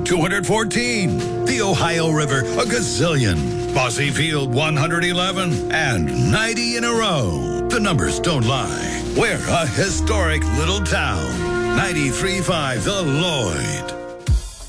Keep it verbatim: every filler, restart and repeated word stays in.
two hundred fourteen. The Ohio River, a gazillion. Bossy Field, one hundred eleven. And ninety in a row. The numbers don't lie. We're a historic little town. ninety-three point five The Lloyd.